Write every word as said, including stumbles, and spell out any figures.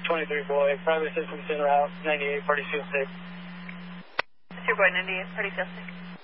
twenty-three boy, primary systems en route, ninety-eight, party field safe. Two boy, ninety-eight, party field safe.